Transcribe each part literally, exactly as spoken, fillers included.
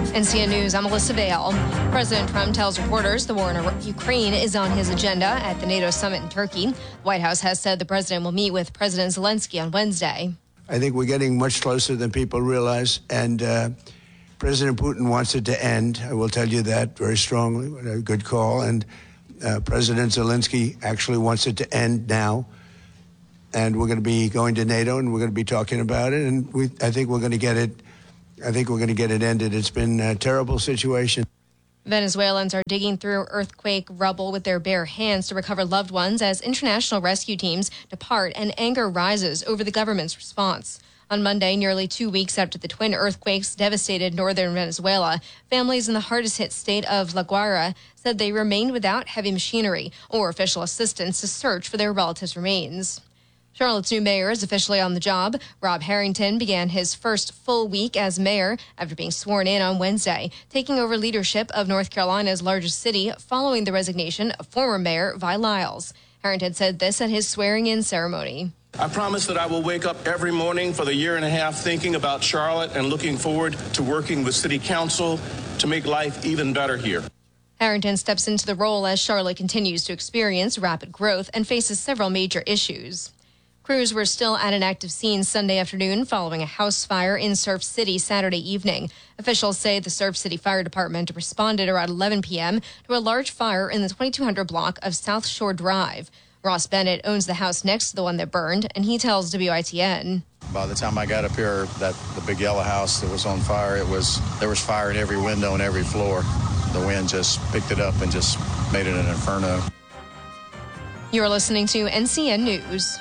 N C N News, I'm Melissa Vale. President Trump tells reporters the war in Ukraine is on his agenda at the NATO summit in Turkey. The White House has said the president will meet with President Zelensky on Wednesday. I think we're getting much closer than people realize, and uh, President Putin wants it to end. I will tell you that very strongly. A good call. And uh, President Zelensky actually wants it to end now. And we're going to be going to NATO, and we're going to be talking about it. And we, I think we're going to get it. I think we're going to get it ended. It's been a terrible situation. Venezuelans are digging through earthquake rubble with their bare hands to recover loved ones as international rescue teams depart, and anger rises over the government's response. On Monday, nearly two weeks after the twin earthquakes devastated northern Venezuela, families in the hardest-hit state of La Guaira said they remained without heavy machinery or official assistance to search for their relatives' remains. Charlotte's new mayor is officially on the job. Rob Harrington began his first full week as mayor after being sworn in on Wednesday, taking over leadership of North Carolina's largest city following the resignation of former mayor Vi Lyles. Harrington said this at his swearing-in ceremony. I promise that I will wake up every morning for the year and a half thinking about Charlotte and looking forward to working with City Council to make life even better here. Harrington steps into the role as Charlotte continues to experience rapid growth and faces several major issues. Crews were still at an active scene Sunday afternoon following a house fire in Surf City Saturday evening. Officials say the Surf City Fire Department responded around eleven p.m. to a large fire in the twenty-two hundred block of South Shore Drive. Ross Bennett owns the house next to the one that burned, and he tells W I T N. By the time I got up here, that the big yellow house that was on fire, it was there was fire in every window and every floor. The wind just picked it up and just made it an inferno. You're listening to N C N News.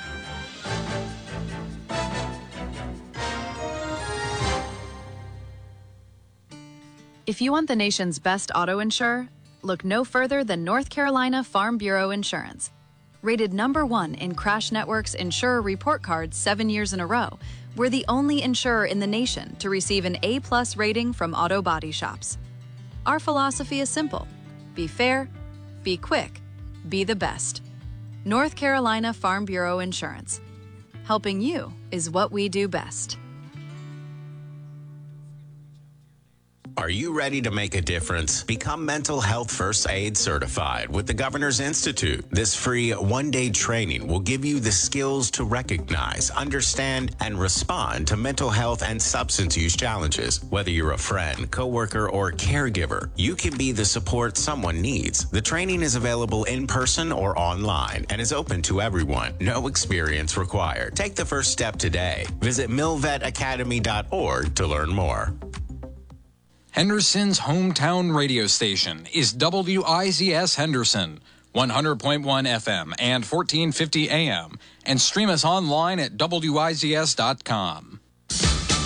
If you want the nation's best auto insurer, look no further than North Carolina Farm Bureau Insurance. Rated number one in Crash Network's Insurer Report Card seven years in a row, we're the only insurer in the nation to receive an A-plus rating from auto body shops. Our philosophy is simple. Be fair, be quick, be the best. North Carolina Farm Bureau Insurance. Helping you is what we do best. Are you ready to make a difference? Become Mental Health First Aid Certified with the Governor's Institute. This free one-day training will give you the skills to recognize, understand, and respond to mental health and substance use challenges. Whether you're a friend, coworker, or caregiver, you can be the support someone needs. The training is available in person or online and is open to everyone. No experience required. Take the first step today. Visit milvet academy dot org to learn more. Henderson's hometown radio station is W I Z S Henderson, one hundred point one F M and fourteen fifty A M, and stream us online at W I Z S dot com.